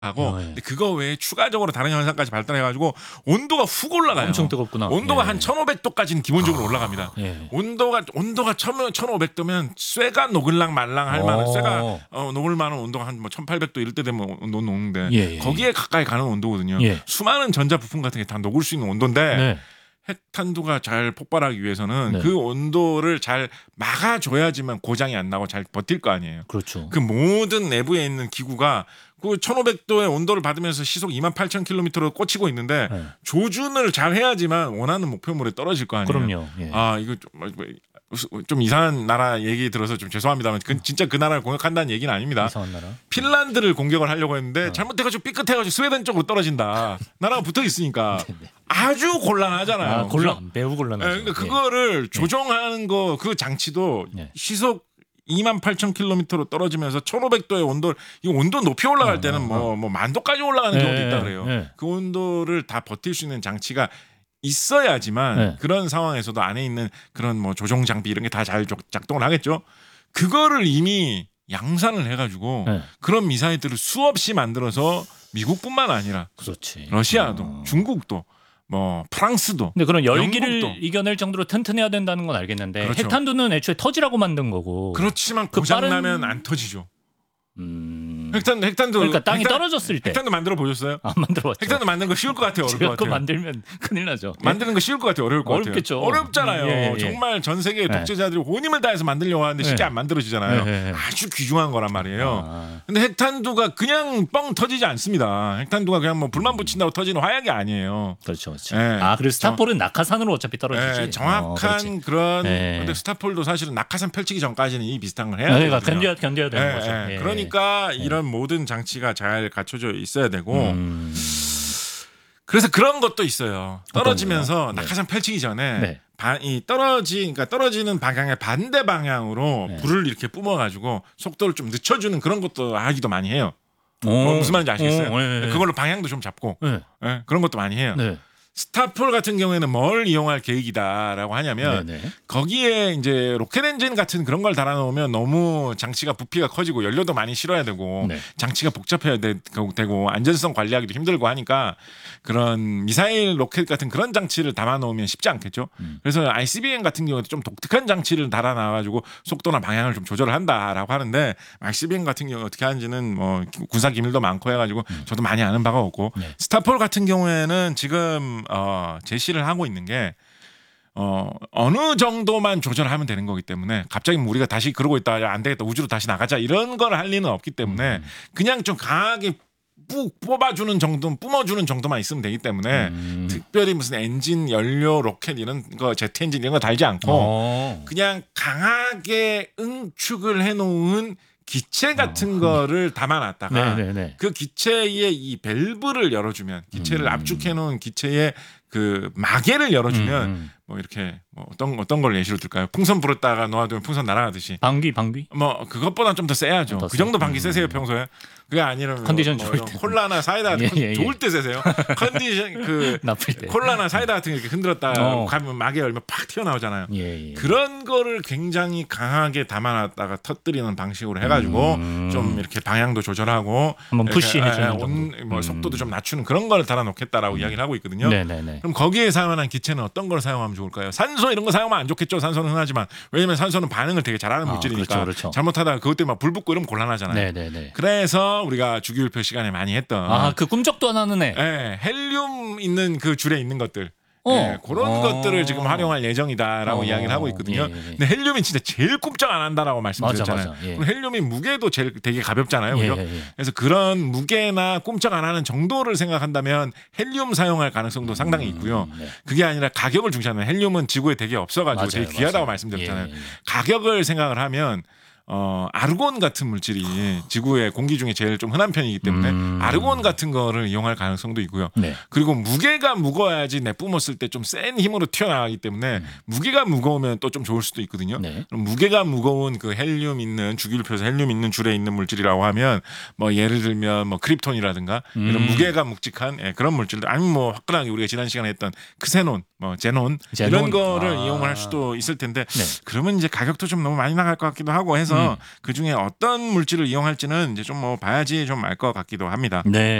하고 네. 근데 그거 외에 추가적으로 다른 현상까지 발달해가지고 온도가 훅 올라가요. 엄청 뜨겁구나. 온도가 예. 한 1,500도까지는 기본적으로 올라갑니다. 예. 온도가 1,500도면 쇠가 녹을랑 말랑 할 만한 쇠가 녹을 만한 온도가 한 뭐 1,800도 이럴 때 되면 온도 녹는데 예. 거기에 가까이 가는 온도거든요. 예. 수많은 전자 부품 같은 게 다 녹을 수 있는 온도인데 네. 핵탄두가 잘 폭발하기 위해서는 네. 그 온도를 잘 막아줘야지만 고장이 안 나고 잘 버틸 거 아니에요. 그렇죠. 그 모든 내부에 있는 기구가 그 1,500도의 온도를 받으면서 시속 28,000km로 꽂히고 있는데 네. 조준을 잘 해야지만 원하는 목표물에 떨어질 거 아니에요. 그럼요. 예. 아 이거 좀 이상한 나라 얘기 들어서 좀 죄송합니다만 진짜 그 나라를 공격한다는 얘기는 아닙니다. 이상한 나라. 핀란드를 공격을 하려고 했는데 잘못해가지고 삐끗해가지고 스웨덴 쪽으로 떨어진다. 나라가 붙어 있으니까 아주 곤란하잖아요. 아, 매우 곤란하죠. 그러니까 그거를 조정하는 거 그 장치도 예. 시속 28,000km로 떨어지면서 1,500도의 온도 이 온도 높이 올라갈 때는 뭐 만도까지 올라가는 예, 경우도 있다 그래요. 예. 그 온도를 다 버틸 수 있는 장치가 있어야지만 네. 그런 상황에서도 안에 있는 그런 뭐 조종 장비 이런 게 다 잘 작동을 하겠죠. 그거를 이미 양산을 해가지고 네. 그런 미사일들을 수없이 만들어서 미국뿐만 아니라 그렇지. 러시아도 중국도 뭐 프랑스도 근데 그런 열기를 영국도. 이겨낼 정도로 튼튼해야 된다는 건 알겠는데 그렇죠. 핵탄두는 애초에 터지라고 만든 거고. 그렇지만 그 고장 빠른- 나면 안 터지죠. 음. 핵탄두 그러니까 땅이 떨어졌을 때. 핵탄두 만들어 보셨어요? 안 만들어봤죠. 핵탄두 만드는 거 쉬울 것 같아요, 어려울 것 그거 같아요. 만들면 큰일 나죠. 만드는 거 쉬울 것 같아요, 어려울 것 어렵겠죠. 같아요. 어렵잖아요. 예. 정말 전 세계 네. 독재자들이 온 힘을 다해서 만들려고 하는데 쉽게 네. 안 만들어지잖아요. 네. 아주 귀중한 거란 말이에요. 아. 근데 핵탄두가 그냥 뻥 터지지 않습니다. 핵탄두가 그냥 뭐 불만 붙인다고 터지는 화약이 아니에요. 그렇죠, 그렇죠. 예. 아, 그리고 스타폴은 낙하산으로 어차피 떨어지지. 예, 정확한 그렇지. 그런. 예. 근데 스타폴도 사실은 낙하산 펼치기 전까지는 이 비슷한 걸 해야 그러니까 되거든요. 견뎌야 되는 예, 거죠. 예. 예. 그러니까 이런 모든 장치가 잘 갖춰져 있어야 되고 그래서 그런 것도 있어요. 어떤 떨어지면서 거요? 네. 낙하산 펼치기 전에 네. 그러니까 떨어지는 방향의 반대 방향으로 네. 불을 이렇게 뿜어가지고 속도를 좀 늦춰주는 그런 것도 하기도 많이 해요. 오. 무슨 말인지 아시겠어요? 예. 그걸로 방향도 좀 잡고 네. 예, 그런 것도 많이 해요. 네. 스타폴 같은 경우에는 뭘 이용할 계획이다라고 하냐면 네. 거기에 이제 로켓 엔진 같은 그런 걸 달아놓으면 너무 장치가 부피가 커지고 연료도 많이 실어야 되고 네. 장치가 복잡해야 되고 안전성 관리하기도 힘들고 하니까 그런 미사일 로켓 같은 그런 장치를 담아놓으면 쉽지 않겠죠. 그래서 ICBM 같은 경우도 좀 독특한 장치를 달아놔가지고 속도나 방향을 좀 조절을 한다라고 하는데 ICBM 같은 경우 어떻게 하는지는 뭐 군사 기밀도 많고 해가지고 저도 많이 아는 바가 없고 네. 스타폴 같은 경우에는 지금 제시를 하고 있는 게 어느 정도만 조절하면 되는 거기 때문에 갑자기 뭐 우리가 다시 그러고 있다 안 되겠다 우주로 다시 나가자 이런 걸 할 리는 없기 때문에 그냥 좀 강하게 뽑아주는 정도, 뿜어주는 정도만 있으면 되기 때문에 특별히 무슨 엔진, 연료, 로켓 이런 거 제트 엔진 이런 거 달지 않고 그냥 강하게 응축을 해놓은 기체 같은 거를 담아놨다가 네네네. 그 기체의 이 밸브를 열어주면 기체를 압축해놓은 기체의 그 마개를 열어주면 뭐 이렇게 뭐 어떤 걸 예시로 들까요? 풍선 불었다가 놓아두면 풍선 날아가듯이 방귀 뭐 그것보다 좀 더 세야죠. 더 그 정도 방귀 세세요 평소에? 그게 아니라면 컨디션 뭐 좋을 때. 콜라나 사이다 예. 좋을 때 세세요. 컨디션 그 나쁠 때. 콜라나 사이다 같은 거 이렇게 흔들었다 가면 마개 열면 팍 튀어나오잖아요. 예. 그런 거를 굉장히 강하게 담아놨다가 터뜨리는 방식으로 해가지고 좀 이렇게 방향도 조절하고 한번 이렇게, 푸시해주는 뭐 속도도 좀 낮추는 그런 걸 달아놓겠다라고 이야기를 하고 있거든요. 네네네. 그럼 거기에 사용하는 기체는 어떤 걸 사용하면 좋을까요? 산소 이런 거 사용하면 안 좋겠죠. 산소는 흔하지만 왜냐면 산소는 반응을 되게 잘하는 물질이니까 그렇죠. 잘못하다가 그것 때문에 불 붙고 이러면 곤란하잖아요. 네네네. 그래서 우리가 주기율표 시간에 많이 했던 그 꿈쩍도 안 하는 애. 예, 헬륨 있는 그 줄에 있는 것들. 예, 그런 것들을 지금 활용할 예정이다라고 이야기를 하고 있거든요. 예. 근데 헬륨이 진짜 제일 꼼짝 안 한다라고 말씀드렸잖아요. 맞아. 예. 그럼 헬륨이 무게도 제일 되게 가볍잖아요. 그죠? 예. 그래서 그런 무게나 꼼짝 안 하는 정도를 생각한다면 헬륨 사용할 가능성도 상당히 있고요. 네. 그게 아니라 가격을 중시하는 헬륨은 지구에 되게 없어가지고 되게 귀하다고 말씀드렸잖아요. 예. 가격을 생각을 하면 아르곤 같은 물질이 지구의 공기 중에 제일 좀 흔한 편이기 때문에 아르곤 같은 거를 이용할 가능성도 있고요. 네. 그리고 무게가 무거워야지 내뿜었을 때 좀 센 힘으로 튀어나가기 때문에 무게가 무거우면 또 좀 좋을 수도 있거든요. 네. 그럼 무게가 무거운 그 헬륨 있는 주기율표에서 헬륨 있는 줄에 있는 물질이라고 하면 뭐 예를 들면 뭐 크립톤이라든가 이런 무게가 묵직한 그런 물질들 아니면 뭐 화끈하게 우리가 지난 시간에 했던 크세논, 뭐 제논 이런 거를 이용을 할 수도 있을 텐데 그러면 이제 가격도 좀 너무 많이 나갈 것 같기도 하고 해서 그래서 그 중에 어떤 물질을 이용할지는 이제 좀 뭐 봐야지 좀 알 것 같기도 합니다. 네.